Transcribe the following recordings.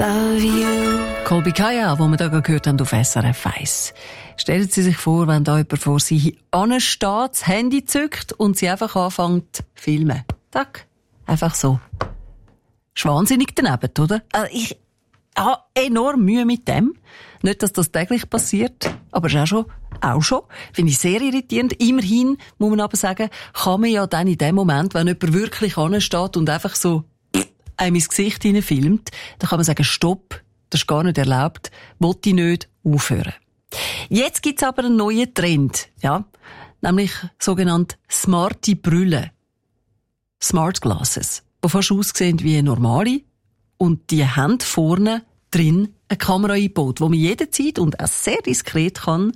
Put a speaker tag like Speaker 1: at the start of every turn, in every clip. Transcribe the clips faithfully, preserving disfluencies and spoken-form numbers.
Speaker 1: love you.
Speaker 2: Colby Kaya, wo wir da gehört haben auf S R F eins. Stellen Sie sich vor, wenn da jemand vor Sie ansteht, das Handy zückt und sie einfach anfängt zu filmen. Tack. Einfach so. Ist wahnsinnig daneben, oder? Also ich habe enorm Mühe mit dem. Nicht, dass das täglich passiert, aber ist auch schon, auch schon. Finde ich sehr irritierend. Immerhin, muss man aber sagen, kann man ja dann in dem Moment, wenn jemand wirklich ansteht und einfach so einem ins Gesicht hinein filmt, dann kann man sagen, stopp, das ist gar nicht erlaubt, wollte ich nicht, aufhören. Jetzt gibt's aber einen neuen Trend, ja, nämlich sogenannte smarte Brille. Smart Glasses, die fast aussehen wie normale und die haben vorne drin eine Kamera eingebaut, wo man jederzeit und auch sehr diskret kann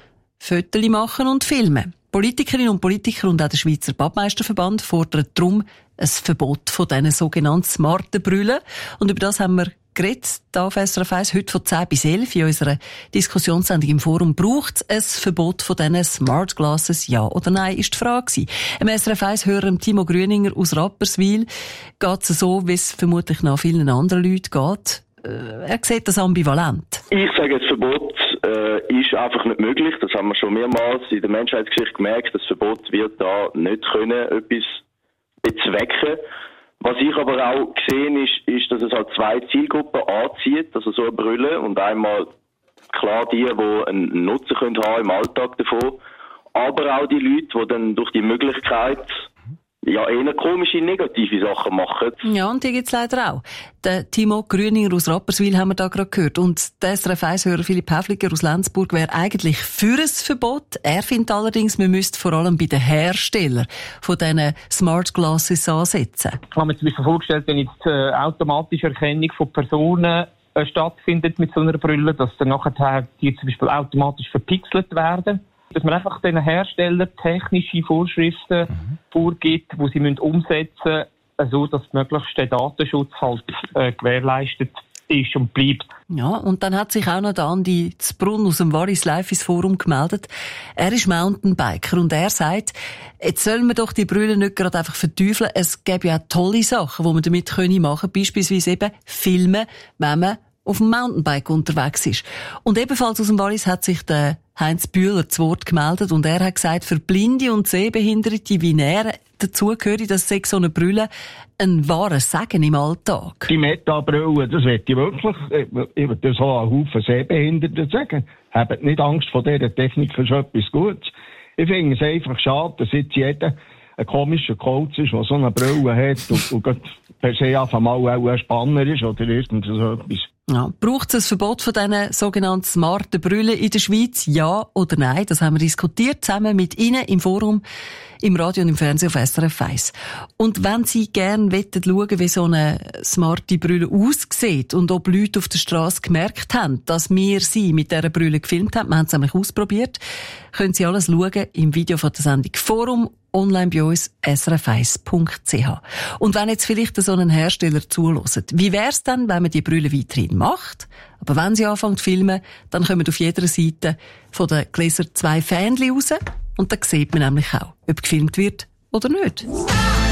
Speaker 2: Fotos machen und filmen. Politikerinnen und Politiker und auch der Schweizer Badmeisterverband fordern darum ein Verbot von diesen sogenannten smarten Brillen. Und über das haben wir geredet, hier auf S R F eins, heute von zehn bis elf in unserer Diskussionssendung im Forum. Braucht es ein Verbot von diesen Smart Glasses, ja oder nein, ist die Frage gewesen. Im S R F eins-Hörer Timo Grüninger aus Rapperswil geht es so, wie es vermutlich noch vielen anderen Leuten geht. Er sieht das ambivalent.
Speaker 3: Ich sage, das Verbot äh, ist einfach nicht möglich. Das haben wir schon mehrmals in der Menschheitsgeschichte gemerkt. Das Verbot wird da nicht können etwas bezwecken. Was ich aber auch gesehen ist, ist, dass es halt zwei Zielgruppen anzieht, also so eine Brille. Und einmal klar die, die einen Nutzen können haben im Alltag davon, aber auch die Leute, die dann durch die Möglichkeit ja eher komische, negative Sachen machen.
Speaker 2: Ja, und die gibt's leider auch. Der Timo Grüninger aus Rapperswil haben wir da gerade gehört. Und der S R F eins-Hörer Philipp Häfliger aus Lenzburg wäre eigentlich für ein Verbot. Er findet allerdings, man müsste vor allem bei den Herstellern von diesen Smart Glasses ansetzen.
Speaker 4: Ich habe mir zum Beispiel vorgestellt, wenn jetzt äh, automatische Erkennung von Personen äh, stattfindet mit so einer Brille, dass dann nachher die zum Beispiel automatisch verpixelt werden. Dass man einfach den Herstellern technische Vorschriften mhm. vorgibt, die sie müssen umsetzen müssen, so dass möglichst der Datenschutz halt äh, gewährleistet ist und bleibt.
Speaker 2: Ja, und dann hat sich auch noch der Andi Zbrunn aus dem Wallis Live ins Forum gemeldet. Er ist Mountainbiker und er sagt, jetzt sollen wir doch die Brille nicht gerade einfach verteufeln. Es gäbe ja auch tolle Sachen, die man damit machen können. Beispielsweise eben filmen, wenn man auf dem Mountainbike unterwegs ist. Und ebenfalls aus dem Wallis hat sich der Heinz Bühler zu Wort gemeldet und er hat gesagt, für Blinde und Sehbehinderte wie er dazugehöre, dass so eine Brille ein wahres Segen im Alltag.
Speaker 5: Die Meta-Brille, das möchte ich wirklich, ich würde das auch einen Haufen Sehbehinderte sagen. Habt nicht Angst vor dieser Technik, für etwas Gutes. Ich finde es einfach schade, dass jetzt jeder ein komischer Coach ist, der so eine Brille hat und, und per se einfach mal auch ein Spanner ist oder irgend so etwas.
Speaker 2: Ja, braucht es ein Verbot von diesen sogenannten smarten Brillen in der Schweiz? Ja oder nein? Das haben wir diskutiert, zusammen mit Ihnen im Forum, im Radio und im Fernsehen auf S R F eins. Und wenn Sie gerne schauen, wie so eine smarte Brille aussieht und ob Leute auf der Straße gemerkt haben, dass wir sie mit dieser Brille gefilmt haben, wir haben es nämlich ausprobiert, können Sie alles schauen im Video von der Sendung Forum, online bei uns, s r f eins punkt c h. Und wenn jetzt vielleicht so einen Hersteller zuhört, wie wär's denn, wenn man die Brille weiterhin macht? Aber wenn sie anfängt zu filmen, dann kommen auf jeder Seite von den Gläsern zwei Fähnchen raus und dann sieht man nämlich auch, ob gefilmt wird oder nicht.